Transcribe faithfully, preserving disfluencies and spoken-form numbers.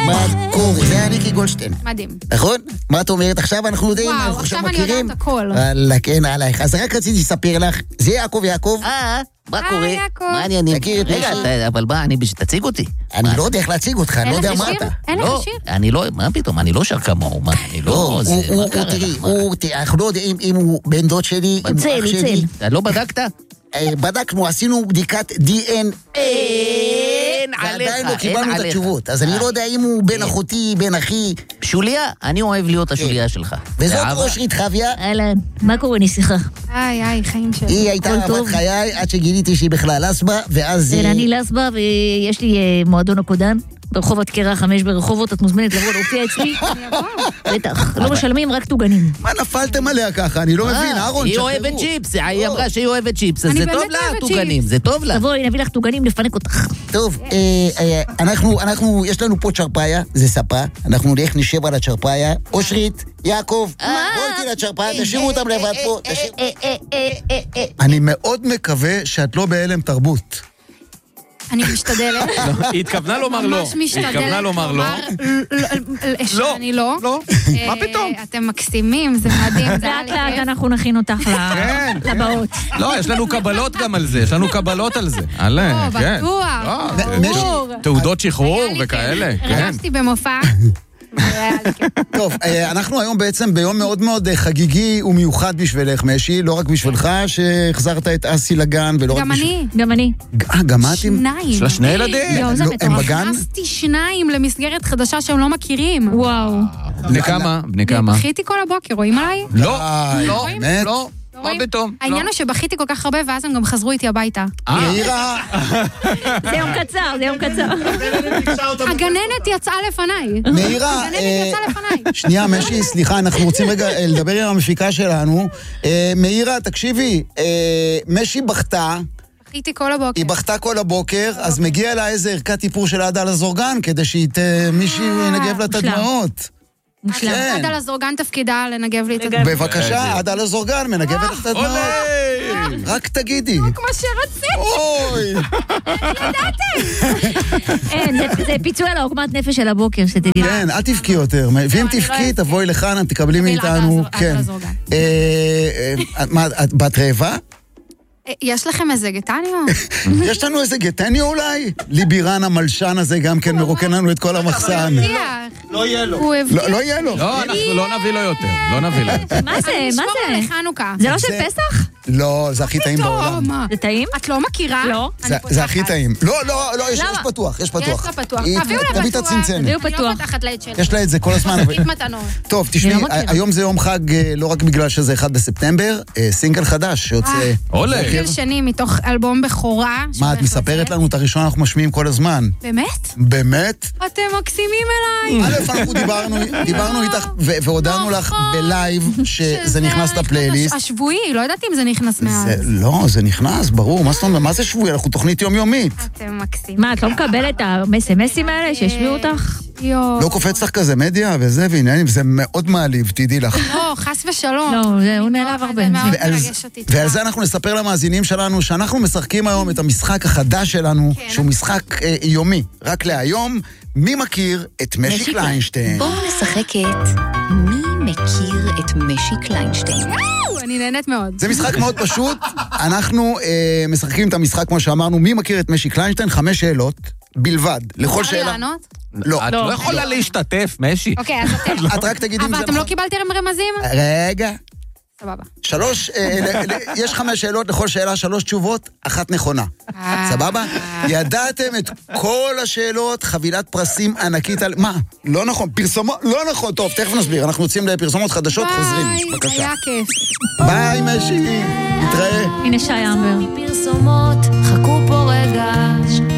מה קורה? זה היה ניקי גולדשטיין. מדהים. נכון? מה את אומרת? עכשיו אנחנו יודעים, אנחנו עכשיו מכירים. וואו, עכשיו אני יודעת הכל. וואלה, כן, עלייך. אז רק רציתי לספר לך, זה יעקב יעקב. אה, מה קורה? היי, יעקב. מה העניינים? תכיר את רגע, משי. אתה- אבל מה, אני תציג אותי. אני לא יודע איך להציג אותך, אני לא יודע אין לך מה שיר? אתה. אין לא, לך שיר? אני לא, מה פתאום, אני לא שר כמוהו, מה, אני לא, לא, זה, הוא, מה הוא, קרה תראי, לך, מה? הוא, תראי, אנחנו לא יודעים אם הוא בן דוד שלי, אם צל, אח שלי. צל. אתה לא בדקת? אה, בדקנו, עשינו בדיקת די אן אין עליך, ועדיין לא אין קיבלנו את עליך. התשובות. אז אני לא יודע אם הוא בן אחותי, בן אחי. שוליה, אני אוהב להיות השוליה שלך. וזאת ואהבה. אושרית חוויה, אהלן, מה קורה נסיכה? איי, איי, חיים שלי. היא הייתה הכל אהבת טוב. חיי עד שגיליתי שהיא בכלל לסבה, ואז... כן, אה, אני לסבה ויש לי אה, מועדון הקודן ברחובות קרע חמש ברחובות, את מוזמנת לבוא להופיע אצלי. בטח, לא משלמים, רק טוגנים. מה נפלתם עליה ככה? אני לא מבין, אהרון, היא שחררו. אוהבת צ'יפס, היא אמרה שהיא אוהבת צ'יפס, אז אני זה באמת טוב לה, אוהבת טוגנים, צ'יפס. זה טוב לה. תבואי, נביא לך טוגנים, לפנק אותך. טוב, אה, אה, אנחנו, אנחנו, יש לנו פה צ'רפאיה, זה ספה, אנחנו נלך נשב על הצ'רפאיה. אושרית, יעקב, בואו איתי לצ'רפאיה, תשאירו אותם לבד פה. תשאירו- אני מאוד מקווה שאת לא בהלם תרבות. אני משתדלת. היא התכוונה לומר לא. ממש משתדלת. היא התכוונה לומר לא. לא, שאני לא. לא. אה, מה פתאום? אתם מקסימים, זה מדהים. זה היה לאט לי לאט כיף. אנחנו נכין אותך ל- כן. לבאות. לא, יש לנו קבלות גם על זה, יש לנו קבלות על זה. עלה, לא, כן. בטוח. לא, ברור. תעודות שחרור היה לי וכאלה, כיף. כן. הרגשתי במופע. והיה לי כיף. טוב, אה, אנחנו היום בעצם ביום מאוד מאוד אה, חגיגי ומיוחד בשבילך, משי, לא רק בשבילך שהחזרת את אסי לגן, ולא רק גם בשביל... אני. גם אני. אה, גם את עם... שניים. יש לה שני ילדים. יואו, זה לא, הם מטורף. בגן? הכנסתי שניים למסגרת חדשה שהם לא מכירים. וואו. בני כמה? בני כמה? בכיתי כל הבוקר, רואים עליי? לא, די, לא, באמת? לא. מה רואים? פתאום? העניין הוא שבכיתי כל כך הרבה, ואז הם גם חזרו איתי הביתה. מאירה, זה יום קצר, זה יום קצר. הגננת יצאה לפניי. מאירה, הגננת אה, יצאה לפניי. שנייה, משי, סליחה, אנחנו רוצים רגע אה, לדבר עם המפיקה שלנו. אה, מאירה, תקשיבי, אה, משי בכתה, בכיתי כל הבוקר. היא בכתה כל הבוקר, אז מגיע לה איזה ערכת איפור של עדה לזורגן, כדי שמישהי ינגב לה את מושלם. הדמעות. מושלם. כן. עד על הזורגן תפקידה לנגב לי את הדמות. בבקשה, עדה לזורגן, מנגבת לך את הדמעות. רק תגידי. כמו שרציתי. אוי. אין, זה- זה פיצוי על העוגמת נפש של הבוקר, שתדעי. כן, אל תבכי יותר. ואם אני לא תבכי, אבכה. תבואי לכאן, את תקבלי תביא מאיתנו. לעדה כן. לזורגן. אה, אה, מה, את בת רעבה? אה, יש לכם איזה גטניו? יש לנו איזה גטניו אולי? ליבירן המלשן הזה גם כן מרוקן לנו את כל המחסן. הבטיח. לא יהיה לו. הוא הבטיח. לא לא יהיה לו. לא, אנחנו לא נביא לו יותר. לא נביא לו יותר. מה זה? אני מה אשמור עליי זה? חנוכה. זה לא של זה- פסח? לא, זה הכי טעים בעולם. טוב, מה? זה טעים? את לא מכירה? לא. אני זה- זה הכי פותחת. טעים. לא, לא, לא, יש למה? יש פתוח, יש פתוח. יש לה פתוח. היא- תביאו לה תביא את פתוח. הצנצנת. תביאו אני לא פתוח. פותחת לעת שלי. יש לה את זה כל הזמן. אבל- תיק מתנות. טוב, תשמעי, אני לא מכירה. היום זה יום חג אה, לא רק בגלל שזה אחד בספטמבר, אה, סינגל חדש שיוצא... אה. עולה. שיר שני מתוך אלבום בכורה. מה, את שהולך מספרת לצאת. לנו את הראשון אנחנו משמיעים כל הזמן. באמת? באמת? אתם מקסימים אליי. א', אנחנו דיברנו, דיברנו איתך ו- והודענו לך בלייב שזה שזה נכנס נכנס לפלייליסט. השבועי, לא ידעתי אם זה נכנס זה- מאז. לא, זה נכנס, ברור. מה זאת אומרת? מה זה שבועי? אנחנו תוכנית יומיומית. אתם מקסימים. מה, את לא מקבלת את המסמסים האלה שהשמיעו אותך? יואו. לא קופץ לך כזה מדיה וזה ועניינים, זה מאוד מעליב, תדעי לך. לא, חס ושלום. לא, זה- הוא נעלב הרבה. זה מאוד ועל, מרגש אותי. ועל זה אנחנו נספר למאזינים שלנו שאנחנו משחקים היום את המשחק החדש שלנו, כן. שהוא משחק אה, יומי. רק להיום, מי מכיר את משי משי קליינשטיין? בואו נשחק את מי מכיר את משי קליינשטיין. וואו, אני נהנית מאוד. זה משחק מאוד פשוט, אנחנו אה, משחקים את המשחק כמו שאמרנו, מי מכיר את משי קליינשטיין? חמש שאלות בלבד, לכל אפשר לי שאלה. לענות? לא. את לא יכולה להשתתף, משי. אוקיי, אז אתם. את רק תגידי אם אבל זה אתם לא נכון. קיבלתם רמזים? רגע. סבבה. שלוש, אה, ל- ל- יש חמש שאלות, לכל שאלה שלוש תשובות, אחת נכונה. אה. סבבה? ידעתם את כל השאלות, חבילת פרסים ענקית על... מה? לא נכון, פרסומות, לא נכון. טוב, תכף נסביר, אנחנו יוצאים לפרסומות חדשות, חוזרים. ביי, בבקשה. היה כיף. ביי, משי, נתראה. הנה שי אמבר. פרסומות, חכו פה רגע.